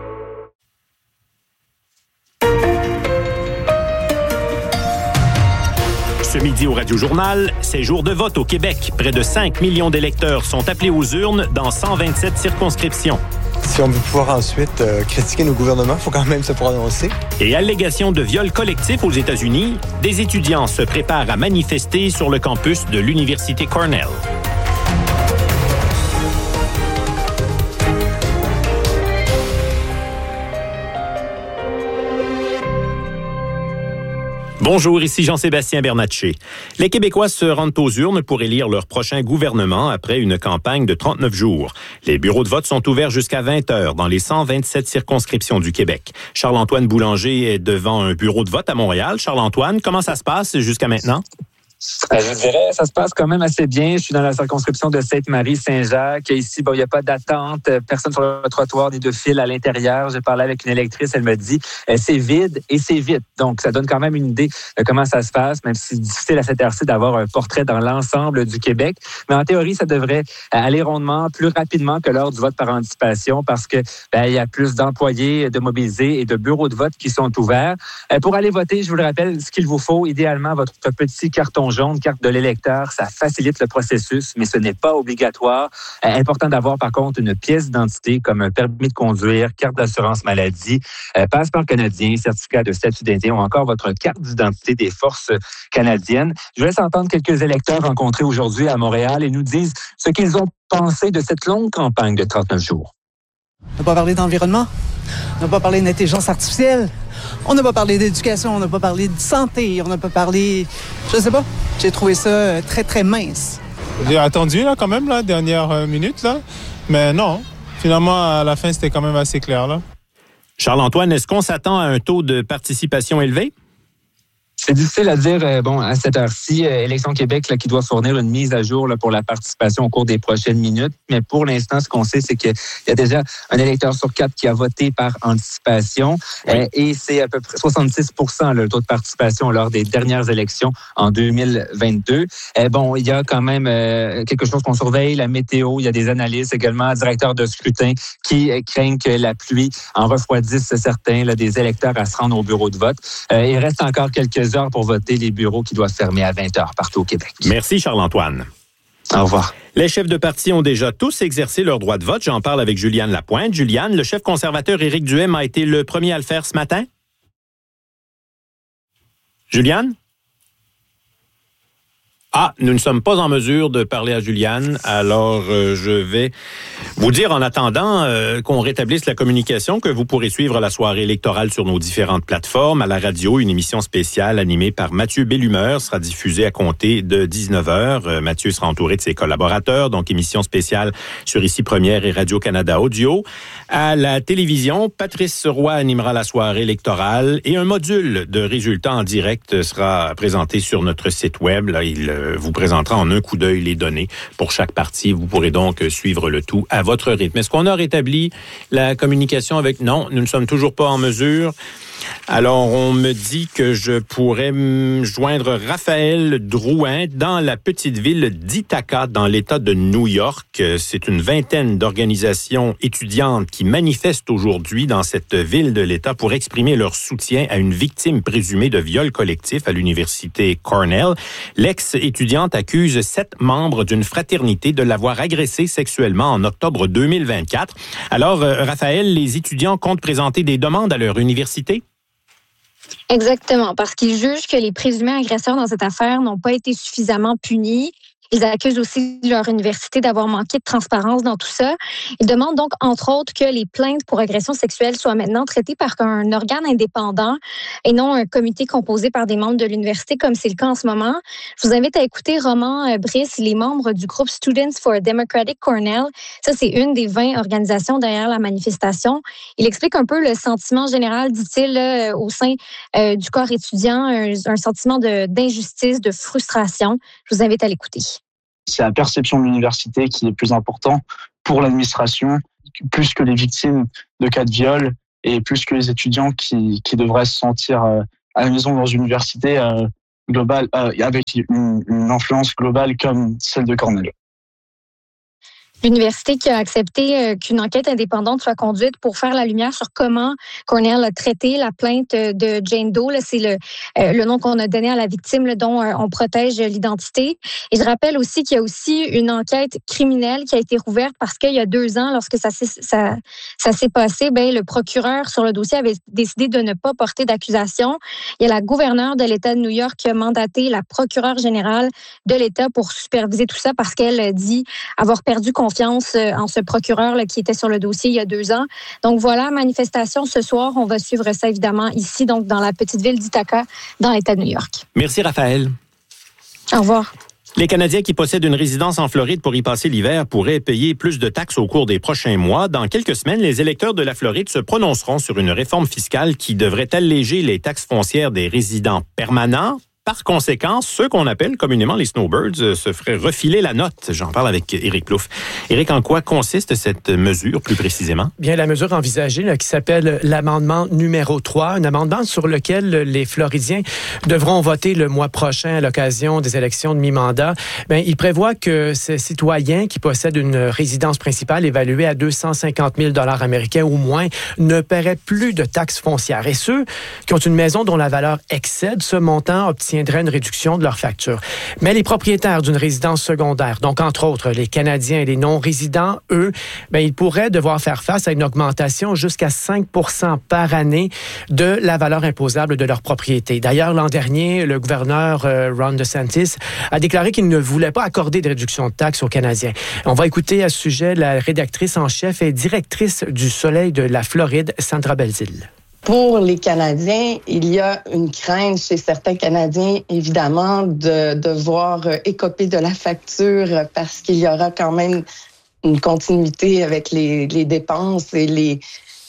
Ce midi au Radio-Journal, c'est jour de vote au Québec. Près de 5 millions d'électeurs sont appelés aux urnes dans 127 circonscriptions. Si on veut pouvoir ensuite critiquer nos gouvernements, il faut quand même se prononcer. Et allégation de viol collectif aux États-Unis, des étudiants se préparent à manifester sur le campus de l'Université Cornell. Bonjour, ici Jean-Sébastien Bernatchez. Les Québécois se rendent aux urnes pour élire leur prochain gouvernement après une campagne de 39 jours. Les bureaux de vote sont ouverts jusqu'à 20 heures dans les 127 circonscriptions du Québec. Charles-Antoine Boulanger est devant un bureau de vote à Montréal. Charles-Antoine, comment ça se passe jusqu'à maintenant? Je dirais, ça se passe quand même assez bien. Je suis dans la circonscription de Sainte-Marie-Saint-Jacques. Ici, il n'y a pas d'attente, personne sur le trottoir ni de fil à l'intérieur. J'ai parlé avec une électrice, elle me dit, c'est vide et c'est vite. Donc, ça donne quand même une idée de comment ça se passe, même si c'est difficile à cette heure-ci d'avoir un portrait dans l'ensemble du Québec. Mais en théorie, ça devrait aller rondement, plus rapidement que lors du vote par anticipation parce que il y a plus d'employés, de mobilisés et de bureaux de vote qui sont ouverts. Pour aller voter, je vous le rappelle, ce qu'il vous faut, idéalement, votre petit carton jaune, carte de l'électeur, ça facilite le processus, mais ce n'est pas obligatoire. Important d'avoir, par contre, une pièce d'identité comme un permis de conduire, carte d'assurance maladie, passeport canadien, certificat de statut d'Indien ou encore votre carte d'identité des forces canadiennes. Je vous laisse entendre quelques électeurs rencontrés aujourd'hui à Montréal et nous disent ce qu'ils ont pensé de cette longue campagne de 39 jours. On n'a pas parlé d'environnement, on n'a pas parlé d'intelligence artificielle, on n'a pas parlé d'éducation, on n'a pas parlé de santé, on n'a pas parlé... Je sais pas, j'ai trouvé ça très, très mince. J'ai attendu là quand même, la dernière minute, là. Mais non, finalement, à la fin, c'était quand même assez clair, là. Charles-Antoine, est-ce qu'on s'attend à un taux de participation élevé? C'est difficile à dire, à cette heure-ci, Élections Québec là, qui doit fournir une mise à jour là, pour la participation au cours des prochaines minutes. Mais pour l'instant, ce qu'on sait, c'est qu'il y a déjà un électeur sur 4 qui a voté par anticipation. Oui. Et c'est à peu près 66% le taux de participation lors des dernières élections en 2022. Il y a quand même quelque chose qu'on surveille, la météo. Il y a des analystes également, directeurs de scrutin qui craignent que la pluie en refroidisse certains là, des électeurs à se rendre au bureau de vote. Il reste encore quelques heures pour voter, les bureaux qui doivent fermer à 20 heures partout au Québec. Merci Charles-Antoine. Au revoir. Les chefs de parti ont déjà tous exercé leur droit de vote. J'en parle avec Juliane Lapointe. Juliane, le chef conservateur Éric Duhaime a été le premier à le faire ce matin? Juliane? Ah, nous ne sommes pas en mesure de parler à Juliane, alors je vais vous dire en attendant qu'on rétablisse la communication, que vous pourrez suivre la soirée électorale sur nos différentes plateformes. À la radio, une émission spéciale animée par Mathieu Bellumeur sera diffusée à compter de 19h. Mathieu sera entouré de ses collaborateurs, donc émission spéciale sur ICI Première et Radio-Canada Audio. À la télévision, Patrice Roy animera la soirée électorale et un module de résultats en direct sera présenté sur notre site web. Là, il vous présentera en un coup d'œil les données pour chaque partie. Vous pourrez donc suivre le tout à votre rythme. Est-ce qu'on a rétabli la communication avec... Non, nous ne sommes toujours pas en mesure. Alors, on me dit que je pourrais joindre Raphaël Drouin dans la petite ville d'Ithaca, dans l'État de New York. C'est une vingtaine d'organisations étudiantes qui manifestent aujourd'hui dans cette ville de l'État pour exprimer leur soutien à une victime présumée de viol collectif à l'université Cornell. L'ex-étudiante accuse 7 membres d'une fraternité de l'avoir agressée sexuellement en octobre 2024. Alors, Raphaël, les étudiants comptent présenter des demandes à leur université? Exactement, parce qu'ils jugent que les présumés agresseurs dans cette affaire n'ont pas été suffisamment punis Ils accusent aussi leur université d'avoir manqué de transparence dans tout ça. Ils demandent donc, entre autres, que les plaintes pour agression sexuelle soient maintenant traitées par un organe indépendant et non un comité composé par des membres de l'université, comme c'est le cas en ce moment. Je vous invite à écouter Roman Brice, les membres du groupe Students for a Democratic Cornell. Ça, c'est une des 20 organisations derrière la manifestation. Il explique un peu le sentiment général, dit-il, au sein du corps étudiant, un sentiment d'injustice, de frustration. Je vous invite à l'écouter. C'est la perception de l'université qui est plus important pour l'administration, plus que les victimes de cas de viol et plus que les étudiants qui devraient se sentir à la maison dans une université globale, avec une influence globale comme celle de Cornell. L'université qui a accepté qu'une enquête indépendante soit conduite pour faire la lumière sur comment Cornell a traité la plainte de Jane Doe. Là, c'est le nom qu'on a donné à la victime, là, dont on protège l'identité. Et je rappelle aussi qu'il y a aussi une enquête criminelle qui a été rouverte parce qu'il y a 2 ans, lorsque ça s'est passé, le procureur sur le dossier avait décidé de ne pas porter d'accusation. Il y a la gouverneure de l'État de New York qui a mandaté la procureure générale de l'État pour superviser tout ça parce qu'elle dit avoir perdu confiance en ce procureur là, qui était sur le dossier il y a 2 ans. Donc voilà, manifestation ce soir. On va suivre ça évidemment ici, donc dans la petite ville d'Ithaca, dans l'État de New York. Merci Raphaël. Au revoir. Les Canadiens qui possèdent une résidence en Floride pour y passer l'hiver pourraient payer plus de taxes au cours des prochains mois. Dans quelques semaines, les électeurs de la Floride se prononceront sur une réforme fiscale qui devrait alléger les taxes foncières des résidents permanents. Par conséquent, ceux qu'on appelle communément les snowbirds se feraient refiler la note. J'en parle avec Éric Plouffe. Éric, en quoi consiste cette mesure plus précisément? Bien, la mesure envisagée là, qui s'appelle l'amendement numéro 3, un amendement sur lequel les Floridiens devront voter le mois prochain à l'occasion des élections de mi-mandat. Bien, il prévoit que ces citoyens qui possèdent une résidence principale évaluée à 250 000 $ américains ou moins ne paieraient plus de taxes foncières. Et ceux qui ont une maison dont la valeur excède ce montant obtiendraient une réduction de leur facture. Mais les propriétaires d'une résidence secondaire, donc entre autres les Canadiens et les non-résidents, eux, ils pourraient devoir faire face à une augmentation jusqu'à 5 % par année de la valeur imposable de leur propriété. D'ailleurs, l'an dernier, le gouverneur Ron DeSantis a déclaré qu'il ne voulait pas accorder de réduction de taxes aux Canadiens. On va écouter à ce sujet la rédactrice en chef et directrice du Soleil de la Floride, Sandra Belzile. Pour les Canadiens, il y a une crainte chez certains Canadiens, évidemment, de devoir écoper de la facture parce qu'il y aura quand même une continuité avec les dépenses et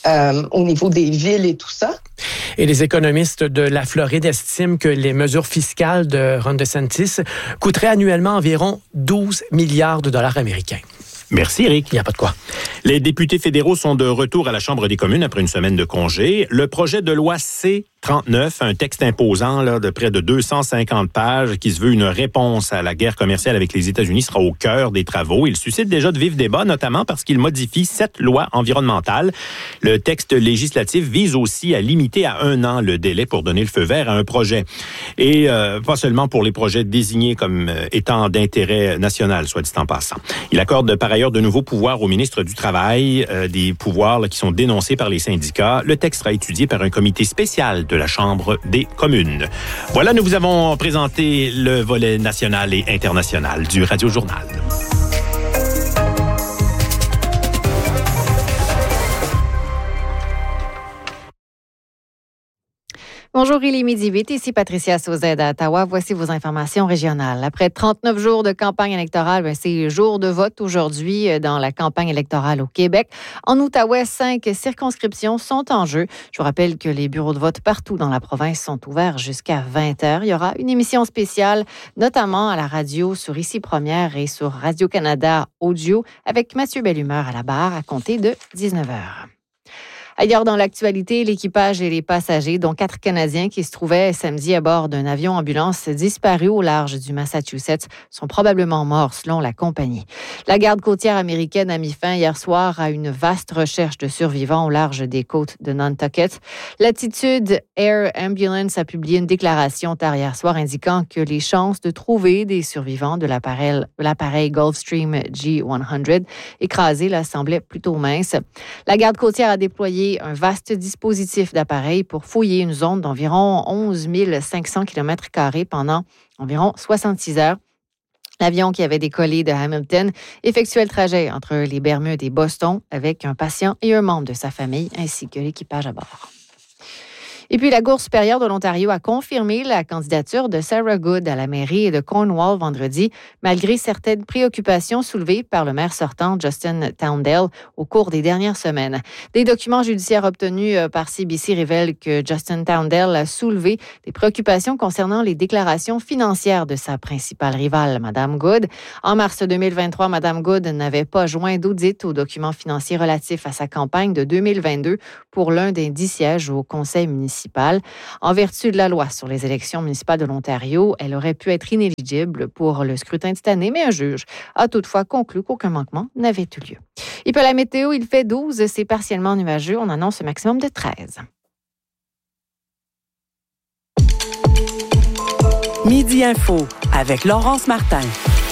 au niveau des villes et tout ça. Et les économistes de la Floride estiment que les mesures fiscales de Ron DeSantis coûteraient annuellement environ 12 milliards de dollars américains. Merci, Éric. Il n'y a pas de quoi. Les députés fédéraux sont de retour à la Chambre des communes après une semaine de congé. Le projet de loi C-39, un texte imposant là, de près de 250 pages qui se veut une réponse à la guerre commerciale avec les États-Unis, sera au cœur des travaux. Il suscite déjà de vifs débats, notamment parce qu'il modifie 7 lois environnementales. Le texte législatif vise aussi à limiter à 1 an le délai pour donner le feu vert à un projet. Et pas seulement pour les projets désignés comme étant d'intérêt national, soit dit en passant. Il accorde par ailleurs de nouveaux pouvoirs au ministre du Travail, des pouvoirs là, qui sont dénoncés par les syndicats. Le texte sera étudié par un comité spécial de la Chambre des communes. Voilà, nous vous avons présenté le volet national et international du Radio Journal. Bonjour, il est midi 8. Ici Patricia Sauzet à Ottawa. Voici vos informations régionales. Après 39 jours de campagne électorale, c'est jour de vote aujourd'hui dans la campagne électorale au Québec. En Outaouais, 5 circonscriptions sont en jeu. Je vous rappelle que les bureaux de vote partout dans la province sont ouverts jusqu'à 20h. Il y aura une émission spéciale, notamment à la radio sur Ici Première et sur Radio-Canada Audio, avec Mathieu Bellumeur à la barre à compter de 19h. Ailleurs dans l'actualité, l'équipage et les passagers, dont 4 Canadiens qui se trouvaient samedi à bord d'un avion ambulance disparu au large du Massachusetts, sont probablement morts selon la compagnie. La garde côtière américaine a mis fin hier soir à une vaste recherche de survivants au large des côtes de Nantucket. L'attitude Air Ambulance a publié une déclaration tard hier soir indiquant que les chances de trouver des survivants de l'appareil Gulfstream G100 écrasé là, semblaient plutôt minces. La garde côtière a déployé un vaste dispositif d'appareils pour fouiller une zone d'environ 11 500 km² pendant environ 66 heures. L'avion qui avait décollé de Hamilton effectuait le trajet entre les Bermudes et Boston avec un patient et un membre de sa famille ainsi que l'équipage à bord. Et puis, la Cour supérieure de l'Ontario a confirmé la candidature de Sarah Good à la mairie de Cornwall vendredi, malgré certaines préoccupations soulevées par le maire sortant, Justin Towndale, au cours des dernières semaines. Des documents judiciaires obtenus par CBC révèlent que Justin Towndale a soulevé des préoccupations concernant les déclarations financières de sa principale rivale, Mme Good. En mars 2023, Mme Good n'avait pas joint d'audit aux documents financiers relatifs à sa campagne de 2022 pour l'un des 10 sièges au conseil municipal. En vertu de la loi sur les élections municipales de l'Ontario, elle aurait pu être inéligible pour le scrutin de cette année, mais un juge a toutefois conclu qu'aucun manquement n'avait eu lieu. Et puis la météo, il fait 12, c'est partiellement nuageux. On annonce un maximum de 13. Midi Info avec Laurence Martin.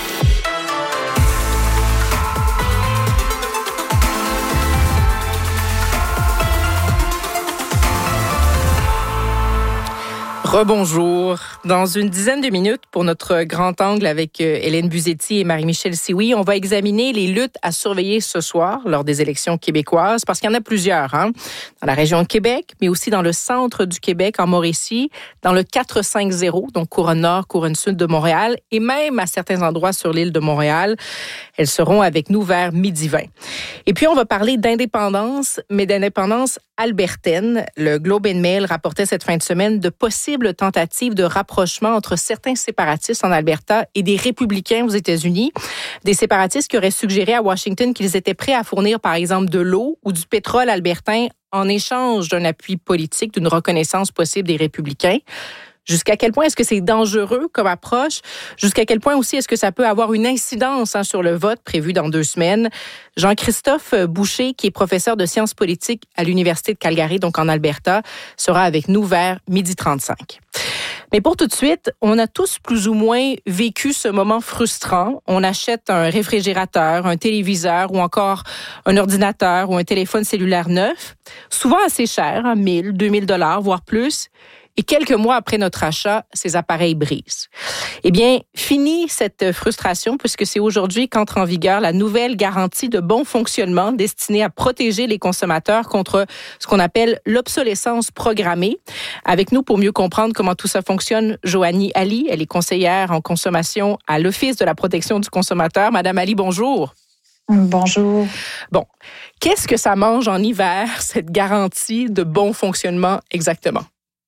Rebonjour. Dans une dizaine de minutes, pour notre grand angle avec Hélène Buzetti et Marie-Michel Sioui, on va examiner les luttes à surveiller ce soir lors des élections québécoises, parce qu'il y en a plusieurs, dans la région de Québec, mais aussi dans le centre du Québec, en Mauricie, dans le 450, donc couronne nord, couronne sud de Montréal, et même à certains endroits sur l'île de Montréal. Elles seront avec nous vers 12h20. Et puis, on va parler d'indépendance, mais d'indépendance albertaine. Le Globe and Mail rapportait cette fin de semaine de possibles tentatives de rapprochement entre certains séparatistes en Alberta et des républicains aux États-Unis. Des séparatistes qui auraient suggéré à Washington qu'ils étaient prêts à fournir, par exemple, de l'eau ou du pétrole albertain en échange d'un appui politique, d'une reconnaissance possible des républicains. Jusqu'à quel point est-ce que c'est dangereux comme approche? Jusqu'à quel point aussi est-ce que ça peut avoir une incidence sur le vote prévu dans 2 semaines? Jean-Christophe Boucher, qui est professeur de sciences politiques à l'Université de Calgary, donc en Alberta, sera avec nous vers 12h35. Mais pour tout de suite, on a tous plus ou moins vécu ce moment frustrant. On achète un réfrigérateur, un téléviseur ou encore un ordinateur ou un téléphone cellulaire neuf, souvent assez cher, 1 000, 2 000 $, voire plus. Et quelques mois après notre achat, ces appareils brisent. Eh bien, fini cette frustration, puisque c'est aujourd'hui qu'entre en vigueur la nouvelle garantie de bon fonctionnement destinée à protéger les consommateurs contre ce qu'on appelle l'obsolescence programmée. Avec nous, pour mieux comprendre comment tout ça fonctionne, Joanie Ali, elle est conseillère en consommation à l'Office de la protection du consommateur. Madame Ali, bonjour. Bonjour. Bon, qu'est-ce que ça mange en hiver, cette garantie de bon fonctionnement exactement?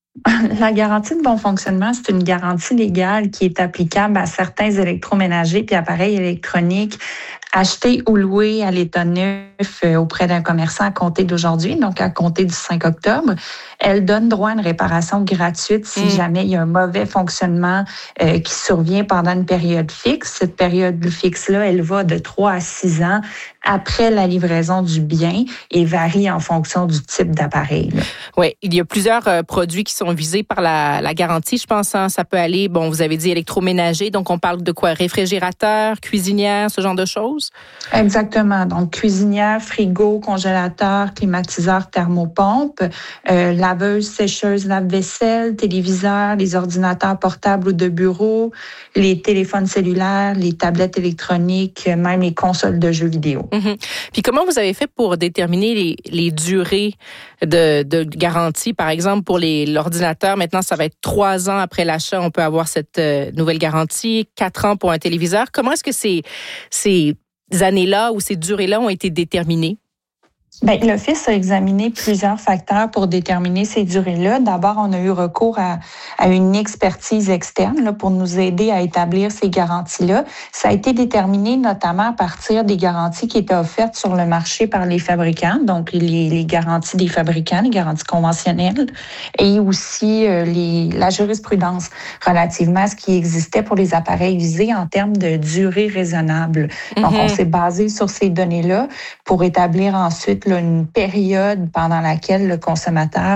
La garantie de bon fonctionnement, c'est une garantie légale qui est applicable à certains électroménagers et appareils électroniques achetés ou loués à l'état neuf auprès d'un commerçant à compter d'aujourd'hui, donc à compter du 5 octobre. Elle donne droit à une réparation gratuite si jamais il y a un mauvais fonctionnement qui survient pendant une période fixe. Cette période fixe-là, elle va de 3 à 6 ans après la livraison du bien et varie en fonction du type d'appareil. Oui, il y a plusieurs produits qui sont visés par la garantie. Je pense ça peut aller, vous avez dit électroménager, donc on parle de quoi? Réfrigérateur, cuisinière, ce genre de choses? Exactement. Donc, cuisinière, frigo, congélateur, climatiseur, thermopompe, laveuse, sécheuse, lave-vaisselle, téléviseur, les ordinateurs portables ou de bureau, les téléphones cellulaires, les tablettes électroniques, même les consoles de jeux vidéo. Mm-hmm. Puis comment vous avez fait pour déterminer les durées de garantie? Par exemple, pour l'ordinateur, maintenant, ça va être 3 ans après l'achat, on peut avoir cette nouvelle garantie, 4 ans pour un téléviseur. Comment est-ce que ces années-là ou ces durées-là ont été déterminées? L'Office a examiné plusieurs facteurs pour déterminer ces durées-là. D'abord, on a eu recours à une expertise externe là, pour nous aider à établir ces garanties-là. Ça a été déterminé notamment à partir des garanties qui étaient offertes sur le marché par les fabricants, donc les garanties des fabricants, les garanties conventionnelles, et aussi la jurisprudence relativement à ce qui existait pour les appareils visés en termes de durée raisonnable. Donc, on s'est basé sur ces données-là pour établir ensuite une période pendant laquelle le consommateur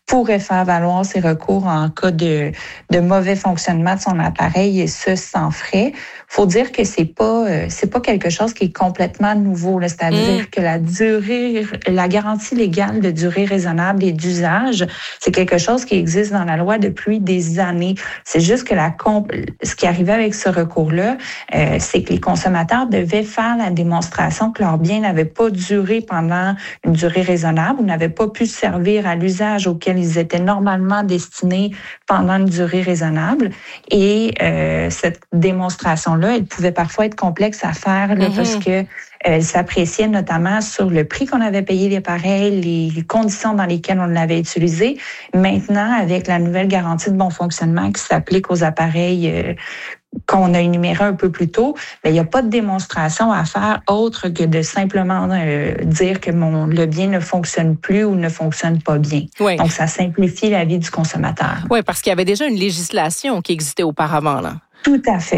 pourrait faire valoir ses recours en cas de mauvais fonctionnement de son appareil et ce sans frais. Faut dire que c'est pas quelque chose qui est complètement nouveau, là. C'est-à-dire que la garantie légale de durée raisonnable et d'usage, c'est quelque chose qui existe dans la loi depuis des années. C'est juste que ce qui arrivait avec ce recours-là, c'est que les consommateurs devaient faire la démonstration que leur bien n'avait pas duré pendant une durée raisonnable ou n'avait pas pu servir à l'usage auquel ils étaient normalement destinés pendant une durée raisonnable. Et cette démonstration-là, elle pouvait parfois être complexe à faire là, parce que elle s'appréciait notamment sur le prix qu'on avait payé l'appareil, les conditions dans lesquelles on l'avait utilisé. Maintenant, avec la nouvelle garantie de bon fonctionnement qui s'applique aux appareils qu'on a énuméré un peu plus tôt, mais il n'y a pas de démonstration à faire autre que de simplement dire que le bien ne fonctionne plus ou ne fonctionne pas bien. Oui. Donc, ça simplifie la vie du consommateur. Oui, parce qu'il y avait déjà une législation qui existait auparavant, là. Tout à fait.